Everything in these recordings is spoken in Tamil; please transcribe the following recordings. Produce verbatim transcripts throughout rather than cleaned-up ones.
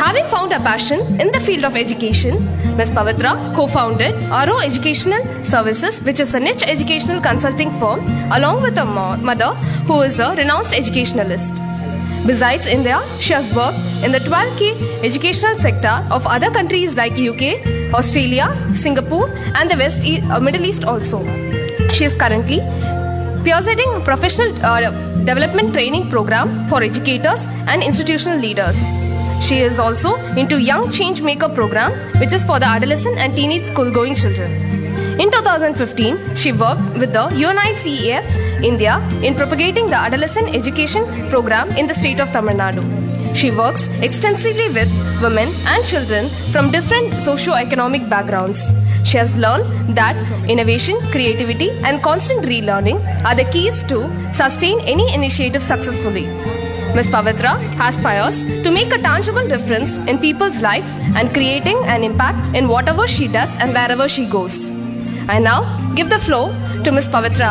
Having found a passion in the field of education, Miz Pavitra co-founded R O Educational Services, which is a niche educational consulting firm, along with her mo- mother, who is a renowned educationalist. Besides India, she has worked in the twelve K educational sector of other countries like U K, Australia, Singapore, and the West e- uh, Middle East also. She is currently spearheading a professional uh, development training program for educators and institutional leaders. She is also into Young Change Maker program, which is for the adolescent and teenage school-going children. In two thousand fifteen, she worked with the U N I C E F India in propagating the adolescent education program in the state of Tamil Nadu. She works extensively with women and children from different socio-economic backgrounds. She has learned that innovation, creativity, and constant relearning are the keys to sustain any initiative successfully. Miz Pavitra aspires to make a tangible difference in people's life and creating an impact in whatever she does and wherever she goes. I now give the floor to Miz Pavitra.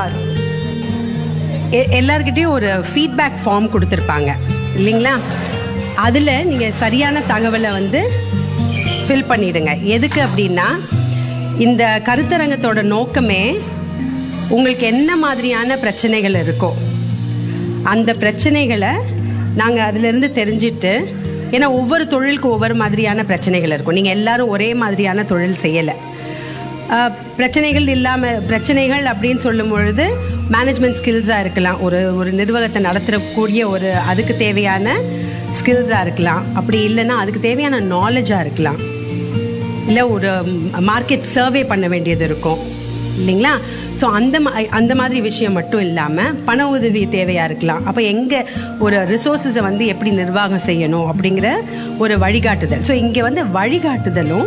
எல்லார்கிட்டையும் ஒரு ஃபீட்பேக் ஃபார்ம் கொடுத்துருப்பாங்க இல்லைங்களா? அதில் நீங்கள் சரியான தகவலை வந்து ஃபில் பண்ணிடுங்க. எதுக்கு அப்படின்னா, இந்த கருத்தரங்கத்தோட நோக்கமே உங்களுக்கு என்ன மாதிரியான பிரச்சனைகள் இருக்கோ அந்த பிரச்சனைகளை நாங்கள் அதிலிருந்து தெரிஞ்சுட்டு, ஏன்னா ஒவ்வொரு தொழிலுக்கும் ஒவ்வொரு மாதிரியான பிரச்சனைகள் இருக்கும். நீங்கள் எல்லாரும் ஒரே மாதிரியான தொழில் செய்யலை. பிரச்சனைகள் இல்லாமல் பிரச்சனைகள் அப்படின்னு சொல்லும் பொழுது மேனேஜ்மெண்ட் ஸ்கில்ஸாக இருக்கலாம், ஒரு ஒரு நிர்வாகத்தை நடத்தக்கூடிய ஒரு அதுக்கு தேவையான ஸ்கில்ஸாக இருக்கலாம், அப்படி இல்லைன்னா அதுக்கு தேவையான நாலேஜாக இருக்கலாம், இல்லை ஒரு மார்க்கெட் சர்வே பண்ண வேண்டியது இருக்கும் இல்லைங்களா? ஸோ அந்த அந்த மாதிரி விஷயம் மட்டும் இல்லாமல் பண உதவி தேவையாக இருக்கலாம். அப்போ எங்கே ஒரு ரிசோர்ஸஸை வந்து எப்படி நிர்வாகம் செய்யணும் அப்படிங்கிற ஒரு வழிகாட்டுதல். ஸோ இங்கே வந்து வழிகாட்டுதலும்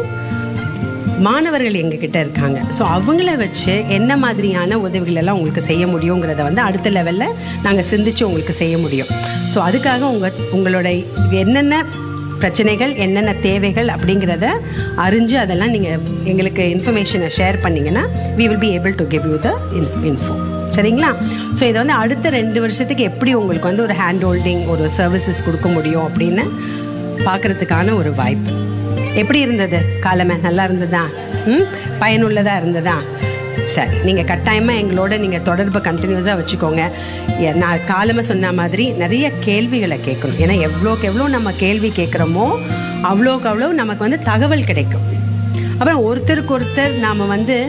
மாணவர்கள் எங்ககிட்ட இருக்காங்க. ஸோ அவங்கள வச்சு என்ன மாதிரியான உதவிகள் எல்லாம் உங்களுக்கு செய்ய முடியுங்கிறத வந்து அடுத்த லெவலில் நாங்கள் சிந்திச்சு உங்களுக்கு செய்ய முடியும். ஸோ அதுக்காக உங்கள் உங்களோட என்னென்ன பிரச்சனைகள், என்னென்ன தேவைகள் அப்படிங்கிறத அறிஞ்சு அதெல்லாம் நீங்கள் எங்களுக்கு இன்ஃபர்மேஷனை ஷேர் பண்ணிங்கன்னா we will be able to give you the info. சரிங்களா? ஸோ இதை வந்து அடுத்த ரெண்டு வருஷத்துக்கு எப்படி உங்களுக்கு வந்து ஒரு ஹேண்ட் ஹோல்டிங், ஒரு சர்வீசஸ் கொடுக்க முடியும் அப்படின்னு பார்க்குறதுக்கான ஒரு வாய்ப்பு. எப்படி இருந்தது காலமே? நல்லா இருந்ததா? ம் பயனுள்ளதாக இருந்ததா? சரி, நீங்கள் கட்டாயமாக எங்களோட நீங்கள் தொடர்பை கண்டினியூஸாக வச்சுக்கோங்க. நான் காலமே சொன்ன மாதிரி நிறைய கேள்விகளை கேட்கணும். ஏன்னா எவ்வளோக்கு எவ்வளோ நம்ம கேள்வி கேட்குறோமோ அவ்வளோக்கு அவ்வளோ நமக்கு வந்து தகவல் கிடைக்கும். அப்புறம் ஒருத்தருக்கு ஒருத்தர் நாம் வந்து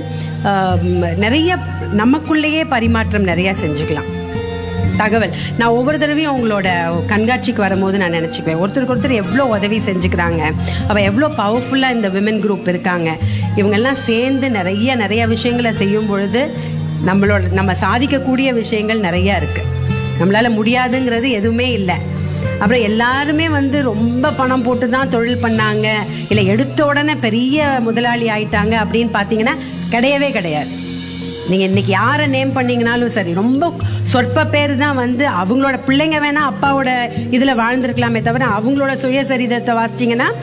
நிறைய நமக்குள்ளேயே பரிமாற்றம் நிறையா செஞ்சுக்கலாம். தகவல் நான் ஒவ்வொரு தடவையும் உங்களோட கண்காட்சிக்கு வரும்போது நான் நினச்சிக்குவேன், ஒருத்தருக்கு ஒருத்தர் எவ்வளோ உதவி செஞ்சுக்கிறாங்க, அவள் எவ்வளோ பவர்ஃபுல்லாக இந்த விமன் குரூப் இருக்காங்க, இவங்கெல்லாம் சேர்ந்து நிறைய நிறைய விஷயங்களை செய்யும் பொழுது நம்மளோட நம்ம சாதிக்கக்கூடிய விஷயங்கள் நிறையா இருக்குது. நம்மளால் முடியாதுங்கிறது எதுவுமே இல்லை. அப்புறம் எல்லாருமே வந்து ரொம்ப பணம் போட்டு தான் தொழில் பண்ணாங்க, இல்லை எடுத்த உடனே பெரிய முதலாளி ஆயிட்டாங்க அப்படின்னு பார்த்தீங்கன்னா கிடையவே கிடையாது. நீங்கள் இன்னைக்கு யாரை நேம் பண்ணீங்கனாலும் சரி, ரொம்ப சொற்ப பேர் தான் வந்து அவங்களோட பிள்ளைங்க வேணா அப்பாவோட இதில் வாழ்ந்துருக்கலாமே தவிர அவங்களோட சுயசரிதத்தை வாசிச்சிங்கன்னா